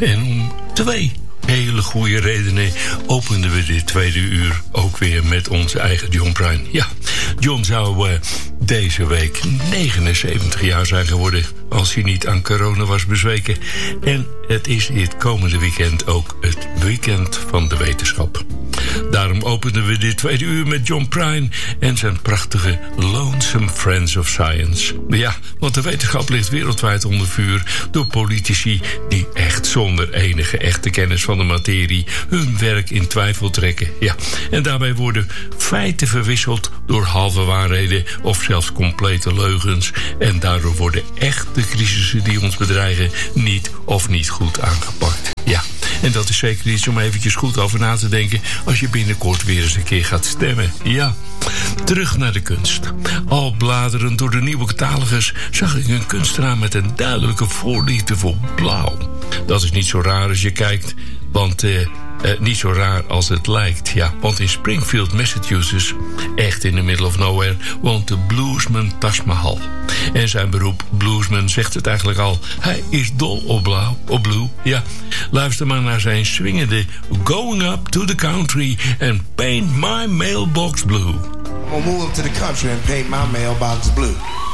En om 2 hele goede redenen openden we dit tweede uur ook weer met onze eigen John Prine. Ja, John zou deze week 79 jaar zijn geworden als hij niet aan corona was bezweken. En het is dit komende weekend ook het weekend van de wetenschap. Daarom openden we dit tweede uur met John Prine en zijn prachtige Lonesome Friends of Science. Ja, want de wetenschap ligt wereldwijd onder vuur door politici die echt zonder enige echte kennis van de materie hun werk in twijfel trekken. Ja, en daarbij worden feiten verwisseld door halve waarheden of zelfs complete leugens. En daardoor worden echte crisissen die ons bedreigen niet goed aangepakt. Ja, en dat is zeker iets om eventjes goed over na te denken als je binnenkort weer eens een keer gaat stemmen. Ja, terug naar de kunst. Al bladerend door de nieuwe catalogus zag ik een kunstenaar met een duidelijke voorliefde voor blauw. Dat is niet zo raar als je kijkt, want niet zo raar als het lijkt, ja. Want in Springfield, Massachusetts, echt in the middle of nowhere, woont de bluesman Taj Mahal. En zijn beroep, bluesman, zegt het eigenlijk al. Hij is dol op blue, ja. Luister maar naar zijn swingende Going Up to the Country and Paint My Mailbox Blue. I'm gonna move up to the country and paint my mailbox blue.